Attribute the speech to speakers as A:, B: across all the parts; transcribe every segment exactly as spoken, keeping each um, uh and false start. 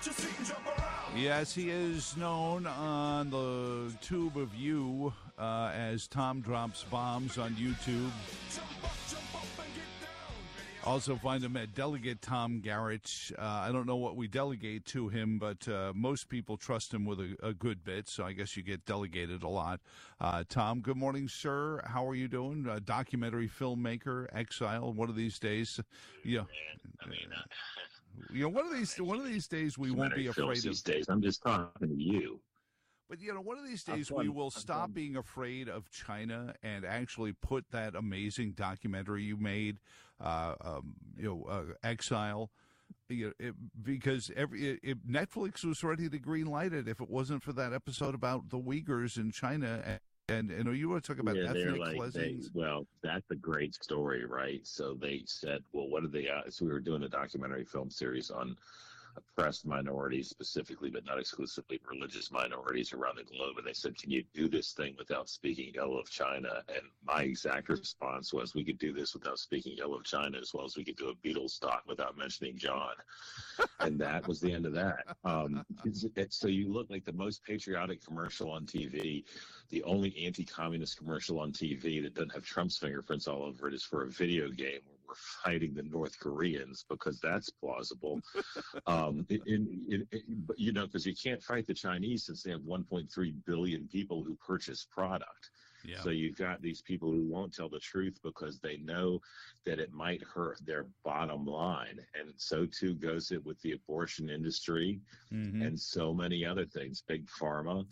A: Yes, he is known on the tube of you uh, as Tom Drops Bombs on YouTube. Also find him at Delegate Tom Garrett. Uh, I don't know what we delegate to him, but uh, most people trust him with a, a good bit, so I guess you get delegated a lot. Uh, Tom, good morning, sir. How are you doing? A documentary filmmaker, exile. One of these days, yeah.
B: I mean, uh,
A: you know, one of these one of these days we won't be afraid
B: these
A: of.
B: Days. I'm just talking to you.
A: But, you know, one of these days
B: fun,
A: we will
B: I'm
A: stop
B: fun.
A: being afraid of China and actually put that amazing documentary you made, uh, um, you know, uh, Exile, you know, it, because every it, it, Netflix was ready to green light it if it wasn't for that episode about the Uyghurs in China. And, and, and you want to talk about
B: yeah,
A: ethnic
B: like,
A: cleansings?
B: They, well, that's a great story, right? So they said, well, what are they? Uh, so we were doing a documentary film series on oppressed minorities specifically, but not exclusively, religious minorities around the globe. And they said, can you do this thing without speaking ill of China? And my exact response was, we could do this without speaking ill of China as well as we could do a Beatles talk without mentioning John. And that was the end of that. Um, it's, it's, so you look like the most patriotic commercial on T V. The only anti-communist commercial on T V that doesn't have Trump's fingerprints all over it is for a video game where we're fighting the North Koreans, because that's plausible. Um, in, in, in, you know, because you can't fight the Chinese since they have one point three billion people who purchase product.
A: Yeah.
B: So you've got these people who won't tell the truth because they know that it might hurt their bottom line. And so too goes it with the abortion industry
A: Mm-hmm.
B: and so many other things, big pharma.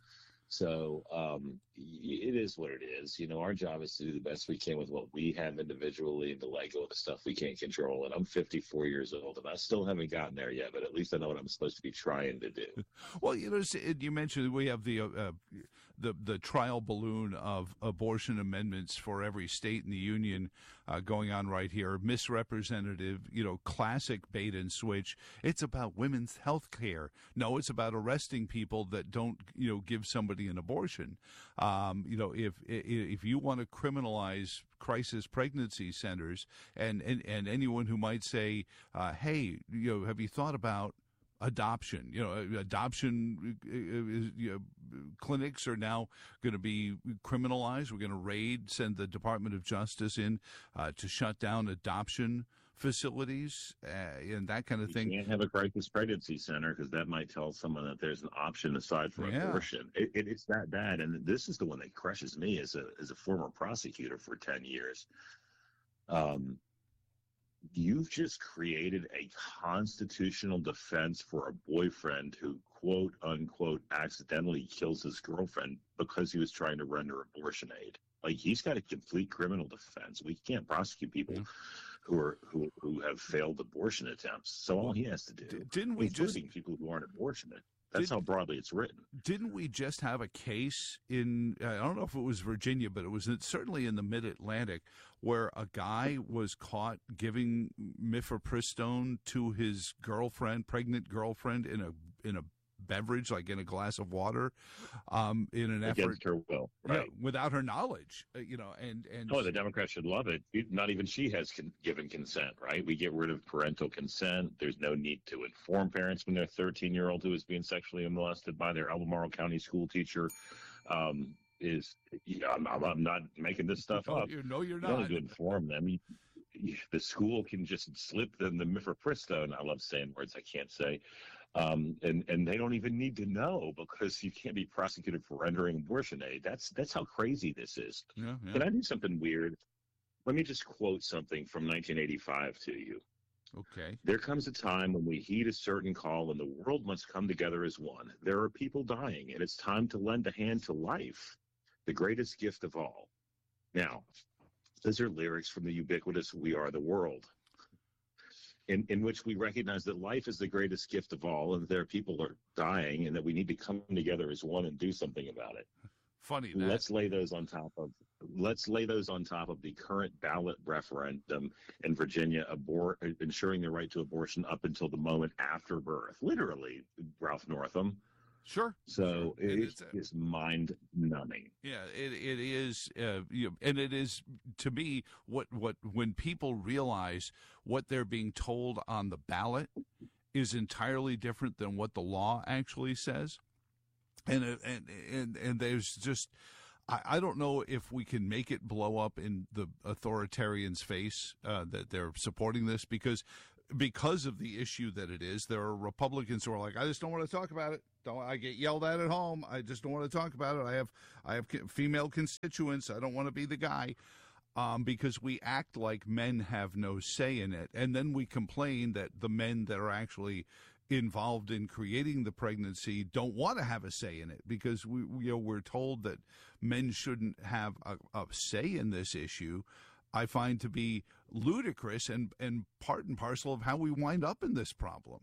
B: So um, it is what it is. You know, our job is to do the best we can with what we have individually and to let go of the stuff we can't control. And I'm fifty-four years old, and I still haven't gotten there yet, but at least I know what I'm supposed to be trying to do.
A: Well, you know, you mentioned we have the uh, the the trial balloon of abortion amendments for every state in the union uh, going on right here. Misrepresentative, you know, classic bait and switch. It's about women's health care. No, it's about arresting people that don't, you know, give somebody an abortion. Um, you know, if if you want to criminalize crisis pregnancy centers and, and, and anyone who might say, uh, hey, you know, have you thought about adoption? You know, adoption uh, is, you know, clinics are now going to be criminalized. We're going to raid, send the Department of Justice in uh, to shut down adoption facilities uh, and that kind of
B: You
A: thing.
B: can't have a crisis pregnancy center because that might tell someone that there's an option aside from
A: Yeah.
B: abortion. It, it, it's that bad, and this is the one that crushes me as a as a former prosecutor for ten years. Um, you've just created a constitutional defense for a boyfriend who, quote unquote, accidentally kills his girlfriend because he was trying to render abortion aid. Like, he's got a complete criminal defense. We can't prosecute people
A: Yeah.
B: who are who who have failed abortion attempts. So all he has to do,
A: D- didn't we
B: including
A: just
B: people who aren't abortionate. That's
A: Did-
B: how broadly it's written.
A: Didn't we just have a case in, I don't know if it was Virginia, but it was certainly in the mid-Atlantic, where a guy was caught giving mifepristone to his girlfriend, pregnant girlfriend, in a in a beverage, like in a glass of water, um, in an effort
B: Against her will, right?
A: yeah, without her knowledge, uh, you know, and and
B: Oh, the Democrats should love it. Not even she has con- given consent, right? We get rid of parental consent. There's no need to inform parents when their thirteen-year-old who is being sexually molested by their Albemarle County school teacher um, is. Yeah, I'm, I'm, I'm not making this stuff
A: no,
B: up.
A: you're, no, you're
B: You don't
A: not.
B: need to inform them. You, you, the school can just slip them the mifepristone. I love saying words I can't say. Um, and, and they don't even need to know because you can't be prosecuted for rendering abortion aid. That's, that's how crazy this is.
A: Yeah, yeah.
B: Can I do something weird? Let me just quote something from nineteen eighty-five to you.
A: Okay.
B: There comes a time when we heed a certain call and the world must come together as one. There are people dying, and it's time to lend a hand to life, the greatest gift of all. Now, those are lyrics from the ubiquitous We Are the World, in, in which we recognize that life is the greatest gift of all, and that there are people who are dying, and that we need to come together as one and do something about it.
A: Funny that.
B: Let's lay those on top of let's lay those on top of the current ballot referendum in Virginia, abort, ensuring the right to abortion up until the moment after birth. Literally, Ralph Northam.
A: Sure.
B: So
A: sure.
B: it
A: it's,
B: is, is mind numbing.
A: Yeah, it it is, uh, you know, and it is to me what what when people realize what they're being told on the ballot is entirely different than what the law actually says. And and and, and there's just, I, I don't know if we can make it blow up in the authoritarians' face uh, that they're supporting this, because because of the issue that it is. There are Republicans who are like, I just don't want to talk about it. Don't I get yelled at at home? I just don't want to talk about it. I have I have female constituents. I don't want to be the guy. Um, because we act like men have no say in it. And then we complain that the men that are actually involved in creating the pregnancy don't want to have a say in it, because we, you know, we're told that men shouldn't have a, a say in this issue. I find to be ludicrous and, and part and parcel of how we wind up in this problem.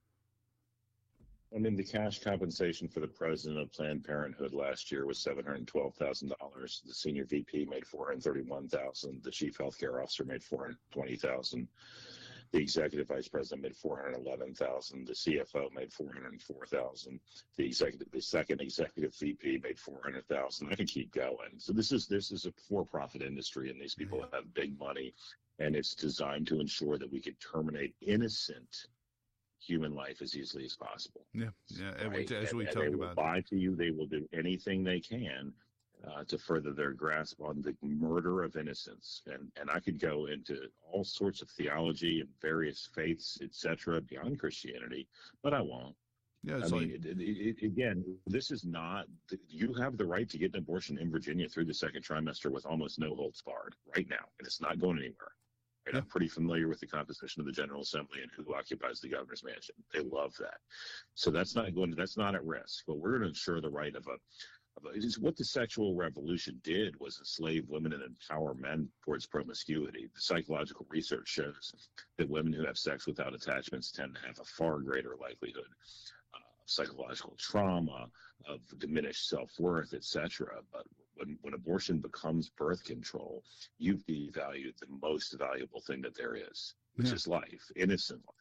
B: I mean, the cash compensation for the president of Planned Parenthood last year was seven hundred twelve thousand dollars. The senior V P made four hundred thirty-one thousand dollars. The chief healthcare officer made four hundred twenty thousand dollars. The executive vice president made four hundred eleven thousand dollars. The C F O made four hundred four thousand dollars. The executive, the second executive V P made four hundred thousand dollars. I can keep going. So this is this is a for-profit industry, and these people have big money, and it's designed to ensure that we can terminate innocent human life as easily as possible.
A: Yeah, yeah.
B: Right?
A: As we
B: and,
A: talk
B: and they
A: about,
B: will lie to you. They will do anything they can uh, to further their grasp on the murder of innocence. And and I could go into all sorts of theology and various faiths, et cetera, beyond Christianity, but I won't.
A: Yeah,
B: I
A: it's
B: mean,
A: like,
B: it, it, it, again, this is not. You have the right to get an abortion in Virginia through the second trimester with almost no holds barred right now, and it's not going anywhere. And
A: Yeah.
B: I'm pretty familiar with the composition of the General Assembly and who occupies the governor's mansion. They love that. So that's not going to, that's not at risk. But we're going to ensure the right of a, of a it's what the sexual revolution did was enslave women and empower men towards promiscuity. The psychological research shows that women who have sex without attachments tend to have a far greater likelihood uh, of psychological trauma, of diminished self-worth, et cetera. But When, when abortion becomes birth control, you've devalued the most valuable thing that there is, which
A: Yeah.
B: is life, innocent life.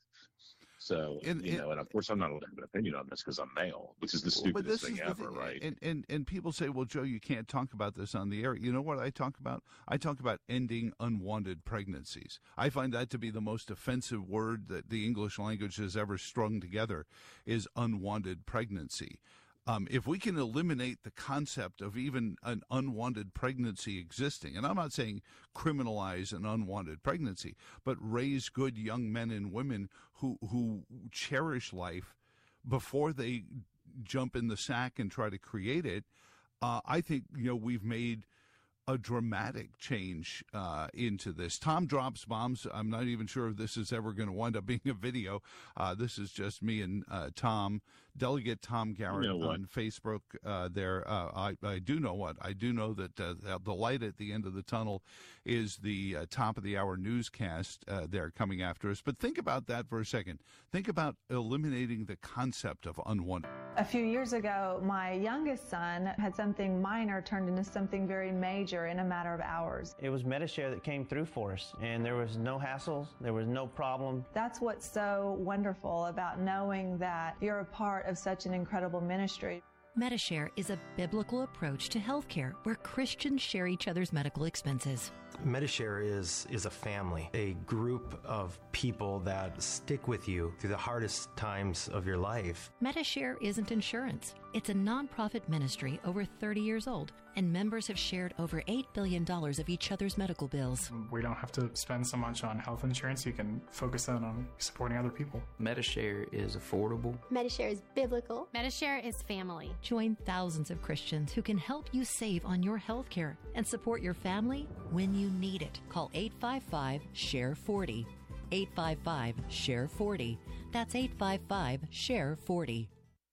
B: So,
A: And-
B: you
A: and-
B: know, and of course I'm not allowed to have an opinion on this because I'm male, which is the
A: Well, but
B: stupidest
A: this
B: thing
A: is the
B: ever,
A: thing,
B: right?
A: And, and and people say, well, Joe, you can't talk about this on the air. You know what I talk about? I talk about ending unwanted pregnancies. I find that to be the most offensive word that the English language has ever strung together, is unwanted pregnancy. Um, if we can eliminate the concept of even an unwanted pregnancy existing, and I'm not saying criminalize an unwanted pregnancy, but raise good young men and women who who cherish life before they jump in the sack and try to create it, uh, I think, you know, we've made a dramatic change uh, into this. Tom drops bombs. I'm not even sure if this is ever going to wind up being a video. Uh, this is just me and uh, Tom, Delegate Tom Garrett,
B: You know what?
A: on Facebook. Uh, there, uh, I, I do know what I do know that uh, the light at the end of the tunnel is the uh, top of the hour newscast. Uh, there coming after us. But think about that for a second. Think about eliminating the concept of unwanted.
C: A few years ago, my youngest son had something minor turned into something very major in a matter of hours.
D: It was Medi-Share that came through for us, and there was no hassles, there was no problem.
C: That's what's so wonderful about knowing that you're a part of such an incredible ministry.
E: Medi-Share is a biblical approach to healthcare where Christians share each other's medical expenses.
F: Medi-Share is, is a family, a group of people that stick with you through the hardest times of your life.
E: Medi-Share isn't insurance. It's a nonprofit ministry over thirty years old, and members have shared over eight billion dollars of each other's medical bills.
G: We don't have to spend so much on health insurance. You can focus that on supporting other people.
H: Medi-Share is affordable.
I: Medi-Share is biblical.
J: Medi-Share is family.
E: Join thousands of Christians who can help you save on your health care and support your family when you need it. Call eight five five, share forty. eight five five, share forty. That's eight five five, share forty.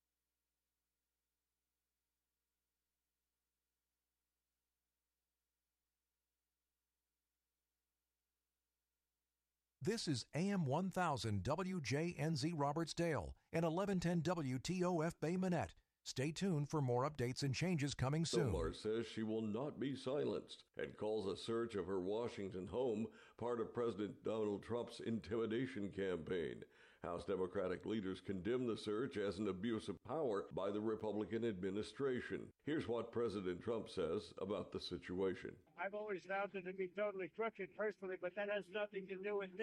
K: This is A M one thousand W J N Z Robertsdale and eleven ten W T O F Bay Minette. Stay tuned for more updates and changes coming soon.
L: Stolar says she will not be silenced and calls a search of her Washington home part of President Donald Trump's intimidation campaign. House Democratic leaders condemn the search as an abuse of power by the Republican administration. Here's what President Trump says about the situation.
M: I've always found it to be totally crooked personally, but that has nothing to do with me.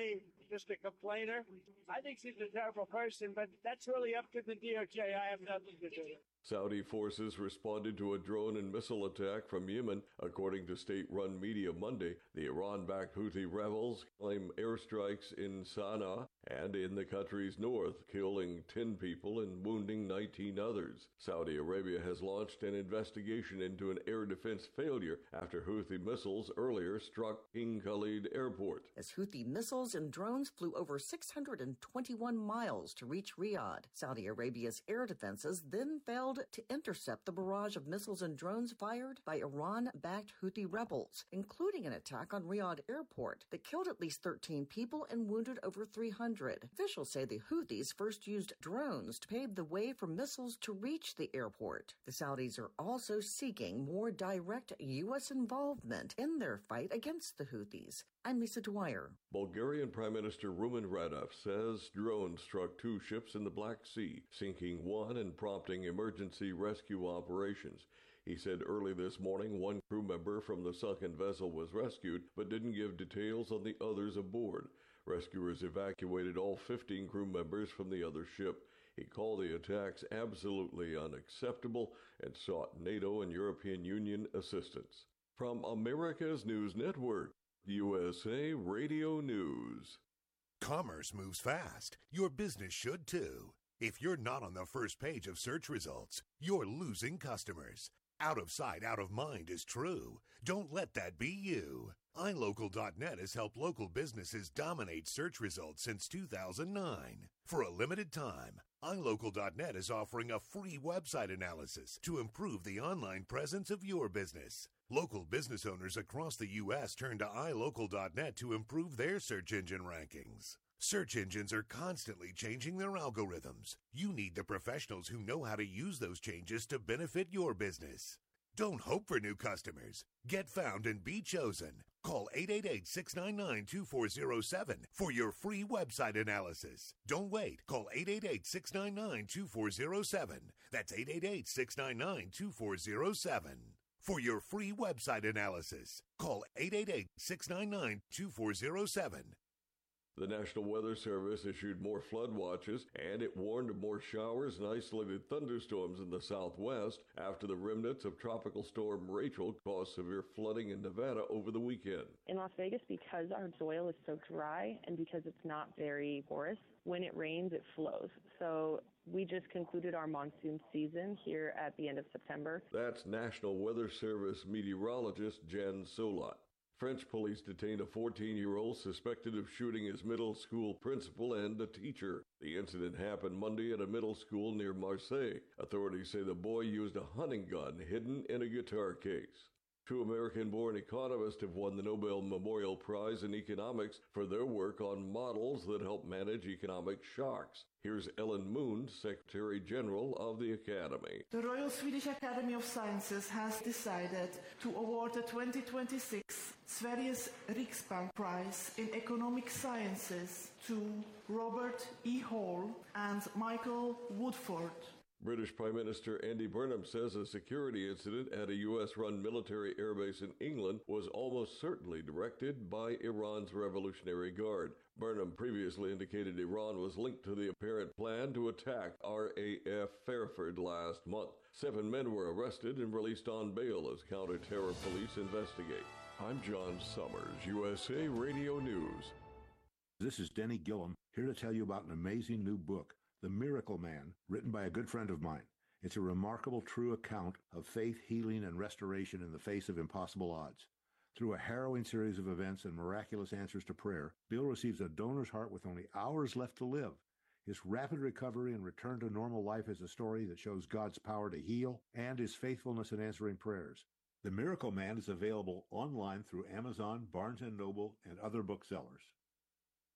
I: just a complainer. I think she's a terrible person, but that's really up to the D O J. I have nothing to do with it.
L: Saudi forces responded to a drone and missile attack from Yemen. According to state-run media Monday, the Iran-backed Houthi rebels claim airstrikes in Sana'a and in the country's north, killing ten people and wounding nineteen others. Saudi Arabia has launched an investigation into an air defense failure after Houthi missiles earlier struck King Khalid Airport.
J: As Houthi missiles and drones flew over six hundred twenty-one miles to reach Riyadh, Saudi Arabia's air defenses then failed to intercept the barrage of missiles and drones fired by Iran-backed Houthi rebels, including an attack on Riyadh Airport that killed at least thirteen people and wounded over three hundred. Officials say the Houthis first used drones to pave the way for missiles to reach the airport. The Saudis are also seeking more direct U S involvement in their fight against the Houthis. I'm Lisa Dwyer.
L: Bulgarian Prime Minister Rumen Radev says drones struck two ships in the Black Sea, sinking one and prompting emergency rescue operations. He said early this morning one crew member from the sunken vessel was rescued, but didn't give details on the others aboard. Rescuers evacuated all fifteen crew members from the other ship. He called the attacks absolutely unacceptable and sought NATO and European Union assistance. From America's News Network, U S A Radio News.
M: Commerce moves fast. Your business should too. If you're not on the first page of search results, you're losing customers. Out of sight, out of mind is true. Don't let that be you. i local dot net has helped local businesses dominate search results since two thousand nine. For a limited time, i local dot net is offering a free website analysis to improve the online presence of your business. Local business owners across the U S turn to i local dot net to improve their search engine rankings. Search engines are constantly changing their algorithms. You need the professionals who know how to use those changes to benefit your business. Don't hope for new customers. Get found and be chosen. Call eight eight eight, six nine nine, two four zero seven for your free website analysis. Don't wait. Call eight eight eight, six nine nine, two four zero seven. That's eight eight eight, six nine nine, two four zero seven. For your free website analysis, call eight eight eight, six nine nine, two four zero seven.
L: The National Weather Service issued more flood watches, and it warned of more showers and isolated thunderstorms in the southwest after the remnants of Tropical Storm Rachel caused severe flooding in Nevada over the weekend.
N: In Las Vegas, because our soil is so dry and because it's not very porous, when it rains, it flows. So we just concluded our monsoon season here at the end of September.
L: That's National Weather Service meteorologist Jen Solot. French police detained a fourteen-year-old suspected of shooting his middle school principal and a teacher. The incident happened Monday at a middle school near Marseille. Authorities say the boy used a hunting gun hidden in a guitar case. Two American-born economists have won the Nobel Memorial Prize in Economics for their work on models that help manage economic shocks. Here's Ellen Moon, Secretary General of the Academy.
O: The Royal Swedish Academy of Sciences has decided to award the twenty twenty-six Sveriges Riksbank Prize in Economic Sciences to Robert E. Hall and Michael Woodford.
L: British Prime Minister Andy Burnham says a security incident at a U S-run military airbase in England was almost certainly directed by Iran's Revolutionary Guard. Burnham previously indicated Iran was linked to the apparent plan to attack R A F Fairford last month. Seven men were arrested and released on bail as counter-terror police investigate. I'm John Summers, U S A Radio News.
P: This is Denny Gillum, here to tell you about an amazing new book, The Miracle Man, written by a good friend of mine. It's a remarkable, true account of faith, healing, and restoration in the face of impossible odds. Through a harrowing series of events and miraculous answers to prayer, Bill receives a donor's heart with only hours left to live. His rapid recovery and return to normal life is a story that shows God's power to heal and his faithfulness in answering prayers. The Miracle Man is available online through Amazon, Barnes and Noble, and other booksellers.